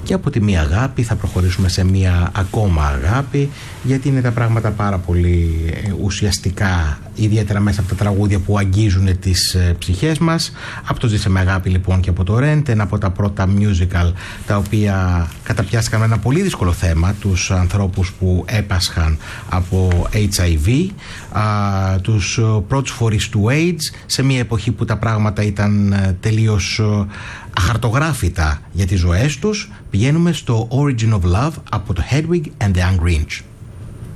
και από τη μία αγάπη θα προχωρήσουμε σε μία ακόμα αγάπη, γιατί είναι τα πράγματα πάρα πολύ ουσιαστικά, ιδιαίτερα μέσα από τα τραγούδια που αγγίζουν τις ψυχές μας. Από το «Ζήσε με αγάπη» λοιπόν και από το Rent, ένα από τα πρώτα musical τα οποία καταπιάστηκαν με ένα πολύ δύσκολο θέμα, τους ανθρώπους που έπασχαν από HIV, τους πρώτους φορείς του AIDS, σε μια εποχή που τα πράγματα ήταν τελείως αχαρτογράφητα για τις ζωές τους. Πηγαίνουμε στο Origin of Love από το Hedwig and the Angry Inch.